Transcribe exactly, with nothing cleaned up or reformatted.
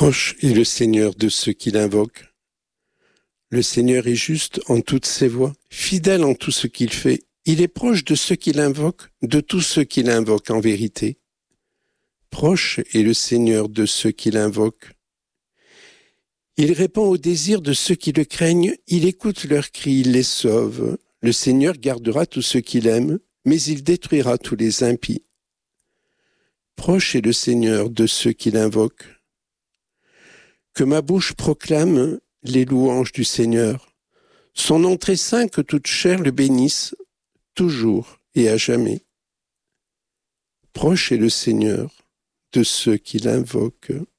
Proche est le Seigneur de ceux qui l'invoquent. Le Seigneur est juste en toutes ses voies, fidèle en tout ce qu'il fait. Il est proche de ceux qui l'invoquent, de tous ceux qui l'invoquent en vérité. Proche est le Seigneur de ceux qui l'invoquent. Il répond aux désirs de ceux qui le craignent, il écoute leurs cris, il les sauve. Le Seigneur gardera tous ceux qu'il aime, mais il détruira tous les impies. Proche est le Seigneur de ceux qui l'invoquent. Que ma bouche proclame les louanges du Seigneur. Son nom très saint, que toute chair le bénisse, toujours et à jamais. Proche est le Seigneur de ceux qui l'invoquent.